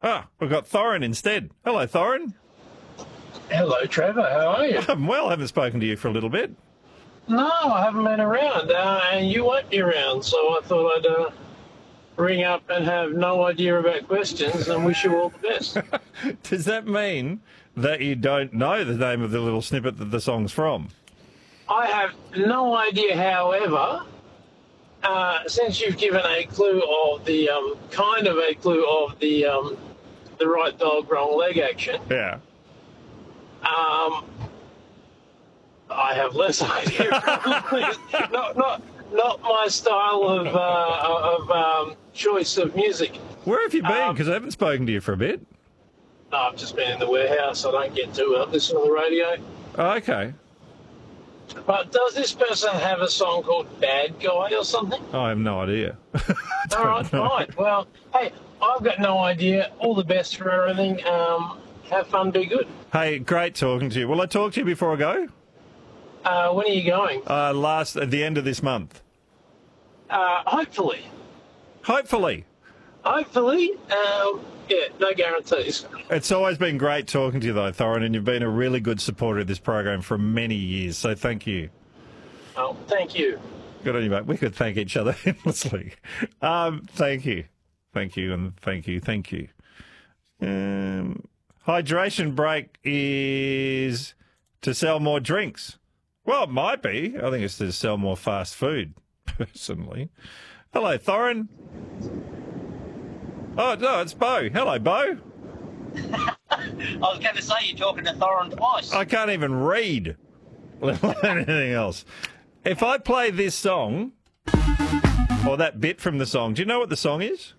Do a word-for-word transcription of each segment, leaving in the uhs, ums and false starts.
Ah, we've got Thorin instead. Hello, Thorin. Hello, Trevor. How are you? I'm well. I haven't spoken to you for a little bit. No, I haven't been around, uh, and you won't be around, so I thought I'd uh, ring up and have no idea about questions and wish you all the best. Does that mean that you don't know the name of the little snippet that the song's from? I have no idea, however, uh, since you've given a clue of the, um, kind of a clue of the, um, the right dog, wrong leg action. Yeah. Um, I have less idea. not, not, not my style of uh, of um, choice of music. Where have you been? Because Um, I haven't spoken to you for a bit. No, I've just been in the warehouse. I don't get to uh, listen to the radio. Oh, okay. But does this person have a song called Bad Guy or something? I have no idea. All right, fine. Well, hey, I've got no idea. All the best for everything. Um, have fun, be good. Hey, great talking to you. Will I talk to you before I go? Uh, when are you going? Uh, last at the end of this month. Uh, hopefully. Hopefully. Hopefully. Um, yeah, no guarantees. It's always been great talking to you, though, Thorin, and you've been a really good supporter of this program for many years, so thank you. Oh, thank you. Good on you, mate. We could thank each other endlessly. Um, thank you. Thank you, and thank you, thank you. Um, hydration break is to sell more drinks. Well, it might be. I think it's to sell more fast food, personally. Hello, Thorin. Oh, no, it's Bo. Hello, Bo. I was going to say you're talking to Thorin twice. I can't even read, let alone anything else. If I play this song, or that bit from the song, do you know what the song is?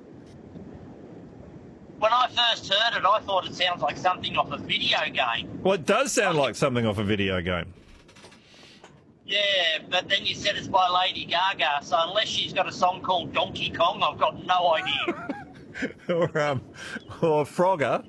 When I first heard it, I thought it sounds like something off a video game. Well, it does sound like something off a video game. Yeah, but then you said it's by Lady Gaga, so unless she's got a song called Donkey Kong, I've got no idea. or, um, or Frogger.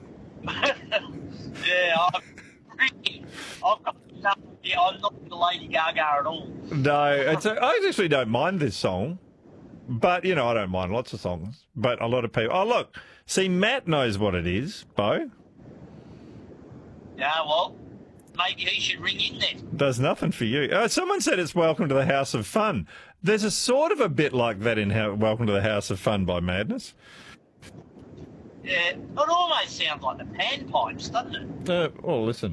yeah, I've really, I've got no idea. I'm not the Lady Gaga at all. No, it's a, I actually don't mind this song. But, you know, I don't mind lots of songs. But a lot of people... Oh, look. See, Matt knows what it is, Bo. Yeah, well, maybe he should ring in then. Does nothing for you. Uh, someone said it's Welcome to the House of Fun. There's a sort of a bit like that in how, Welcome to the House of Fun by Madness. Yeah, it almost sounds like the panpipes, doesn't it? Uh, well, listen.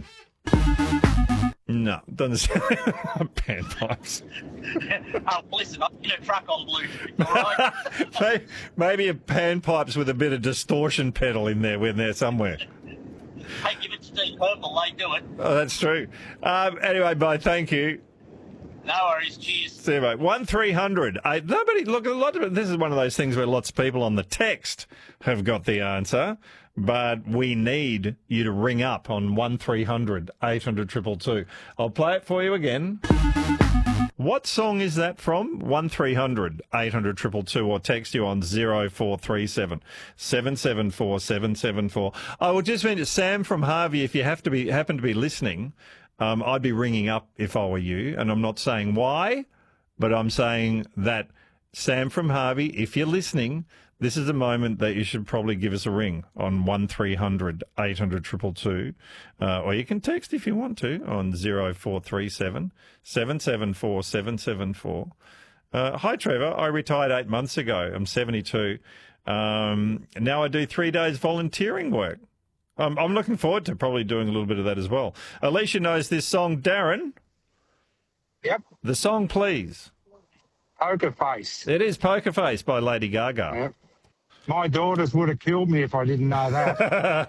No, doesn't sound like panpipes. oh, listen, I'm in a truck on Bluetooth, all right? Maybe a panpipes with a bit of distortion pedal in there, in there somewhere. Hey, give it to Deep Purple, they do it. Oh, that's true. Um, anyway, Bo, thank you. No worries, cheers. See you, mate. one three hundred. I, nobody, look, a lot of it, this is one of those things where lots of people on the text have got the answer, but we need you to ring up on one three hundred eight hundred two two two. I'll play it for you again. What song is that from? one three hundred eight hundred two two two, or text you on zero four three seven seven seven four seven seven four. I will just mention Sam from Harvey, if you have to be happen to be listening, um, I'd be ringing up if I were you, and I'm not saying why, but I'm saying that Sam from Harvey, if you're listening, this is a moment that you should probably give us a ring on one three hundred eight hundred two two two, uh, or you can text if you want to on zero four three seven seven seven four seven seven four. Uh, hi, Trevor. I retired eight months ago. I'm seventy-two. Um, now I do three days volunteering work. Um, I'm looking forward to probably doing a little bit of that as well. Alicia knows this song. Darren? Yep. The song, please. Poker Face. It is Poker Face by Lady Gaga. Yep. My daughters would have killed me if I didn't know that.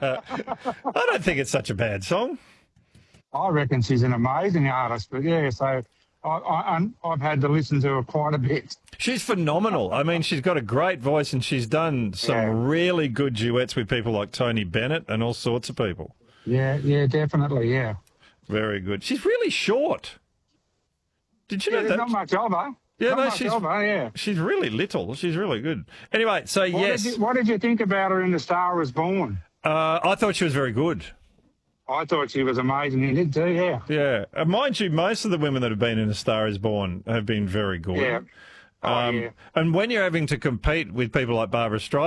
I don't think it's such a bad song. I reckon she's an amazing artist, but yeah, so I, I, I've had to listen to her quite a bit. She's phenomenal. I mean, she's got a great voice, and she's done some Yeah. really good duets with people like Tony Bennett and all sorts of people. Yeah, yeah, definitely, yeah. Very good. She's really short. Did you Yeah, know there's that? not much of her. Yeah, not no, much she's of her, yeah. she's really little. She's really good. Anyway, so What yes, Did you, what did you think about her in The Star Is Born? uh, I thought she was very good. I thought she was amazing in it too, yeah. Yeah, uh, mind you, most of the women that have been in A Star Is Born have been very good. Yeah. Oh, Um, yeah. And when you're having to compete with people like Barbara Streisand,